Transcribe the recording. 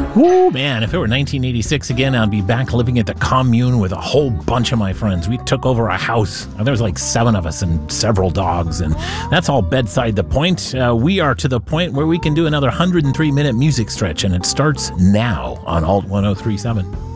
Ooh, man, if it were 1986 again, I'd be back living at the commune with a whole bunch of my friends. We took over a house. There was like 7 of us and several dogs, and that's all bedside the point. We are to the point where we can do another 103-minute music stretch, and it starts now on Alt 1037.